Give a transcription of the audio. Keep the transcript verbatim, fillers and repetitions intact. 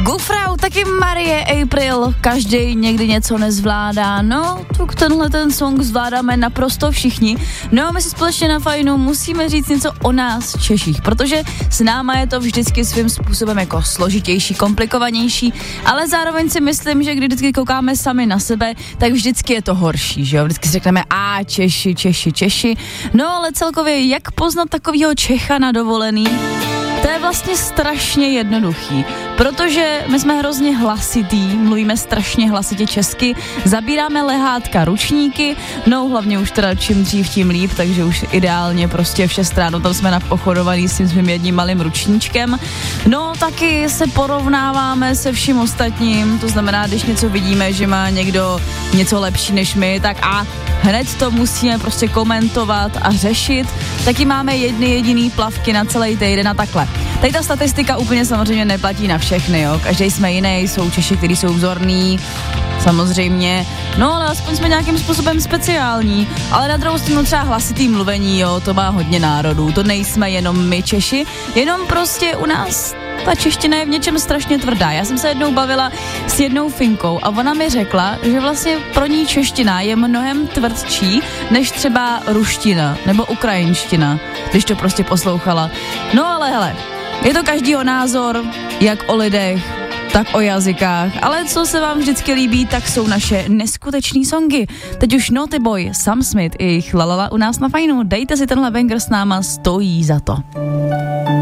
Gufrau, taky Marie April, každý někdy něco nezvládá, no, tak tenhle ten song zvládáme naprosto všichni, no a my si společně na Fajnu musíme říct něco o nás Češích, protože s náma je to vždycky svým způsobem jako složitější, komplikovanější, ale zároveň si myslím, že když vždycky koukáme sami na sebe, tak vždycky je to horší, že jo, vždycky si řekneme, a Češi, Češi, Češi, no ale celkově, jak poznat takovýho Čecha na dovolený? To je vlastně strašně jednoduchý, protože my jsme hrozně hlasitý, mluvíme strašně hlasitě česky, zabíráme lehátka, ručníky, no hlavně už teda čím dřív, tím líp, takže už ideálně prostě v šest ráno tam jsme napochodovaný s tím svým jedním malým ručníčkem. No taky se porovnáváme se vším ostatním, to znamená, když něco vidíme, že má někdo něco lepší než my, tak a hned to musíme prostě komentovat a řešit, taky máme jedny jediný plavky na celý týden a takhle. Tady ta statistika úplně samozřejmě neplatí na všechny, jo. Každý jsme jiný, jsou Češi, kteří jsou vzorní, samozřejmě, no ale aspoň jsme nějakým způsobem speciální, ale na druhou stranu třeba hlasitý mluvení, jo, to má hodně národů, to nejsme jenom my Češi, jenom prostě u nás ta čeština je v něčem strašně tvrdá. Já jsem se jednou bavila s jednou Finkou a ona mi řekla, že vlastně pro ní čeština je mnohem tvrdší než třeba ruština nebo ukrajinština, když to prostě poslouchala. No ale hele, je to každýho názor, jak o lidech, tak o jazykách, ale co se vám vždycky líbí, tak jsou naše neskutečný songy. Teď už Naughty Boy, Sam Smith i jejich lalala u nás na Fajnu. Dejte si tenhle banger s náma, stojí za to.